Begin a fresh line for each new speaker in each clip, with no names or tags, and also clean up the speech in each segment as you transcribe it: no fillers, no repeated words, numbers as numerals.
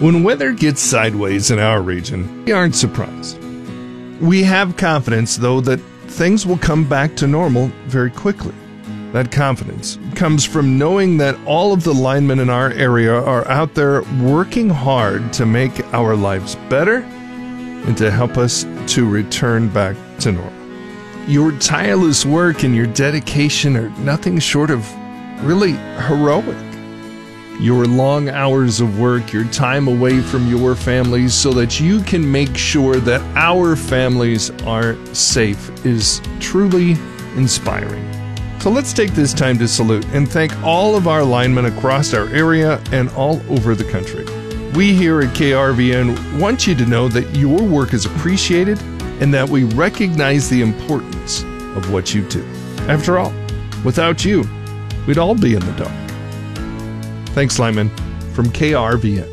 When weather gets sideways in our region, we aren't surprised. We have confidence, though, that things will come back to normal very quickly. That confidence comes from knowing that all of the linemen in our area are out there working hard to make our lives better and to help us to return back to normal. Your tireless work and your dedication are nothing short of really heroic. Your long hours of work, your time away from your families so that you can make sure that our families are safe is truly inspiring. So let's take this time to salute and thank all of our linemen across our area and all over the country. We here at KRVN want you to know that your work is appreciated and that we recognize the importance of what you do. After all, without you, we'd all be in the dark. Thanks, lineman, from KRVN.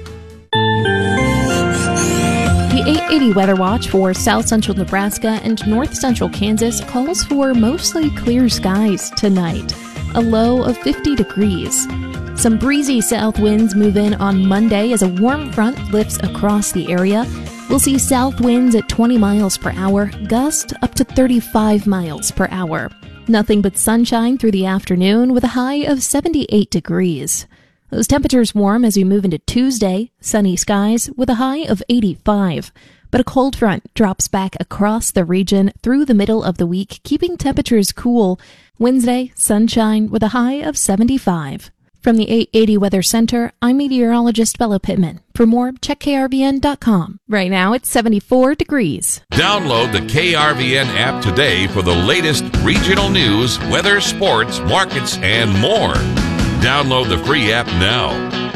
The 880 Weather Watch for South Central Nebraska and North Central Kansas calls for mostly clear skies tonight, a low of 50 degrees. Some breezy south winds move in on Monday as a warm front lifts across the area. We'll see south winds at 20 miles per hour, gusts up to 35 miles per hour. Nothing but sunshine through the afternoon with a high of 78 degrees. Those temperatures warm as we move into Tuesday, sunny skies with a high of 85. But a cold front drops back across the region through the middle of the week, keeping temperatures cool. Wednesday, sunshine with a high of 75. From the 880 Weather Center, I'm meteorologist Bella Pittman. For more, check KRVN.com. Right now, it's 74 degrees.
Download the KRVN app today for the latest regional news, weather, sports, markets, and more. Download the free app now.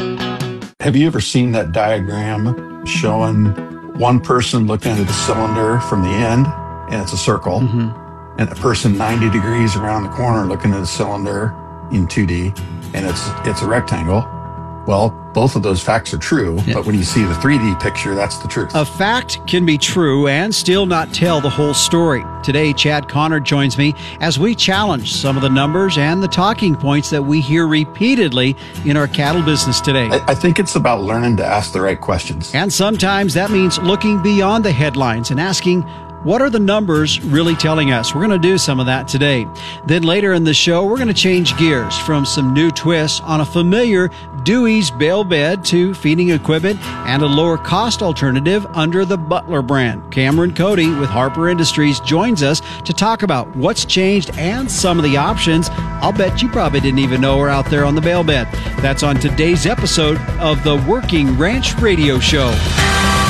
Have you ever seen that diagram showing one person looking at the cylinder from the end, and it's a circle, and a person 90 degrees around the corner looking at the cylinder in 2D, and it's a rectangle? Well, both of those facts are true, but when you see the 3D picture, that's the truth.
A fact can be true and still not tell the whole story. Today, Chad Connor joins me as we challenge some of the numbers and the talking points that we hear repeatedly in our cattle business today.
I think it's about learning to ask the right questions.
And sometimes that means looking beyond the headlines and asking, what are the numbers really telling us? We're going to do some of that today. Then later in the show, we're going to change gears from some new twists on a familiar Dewey's bale bed to feeding equipment and a lower cost alternative under the Butler brand. Cameron Cody with Harper Industries joins us to talk about what's changed and some of the options I'll bet you probably didn't even know are out there on the bale bed. That's on today's episode of the Working Ranch Radio Show.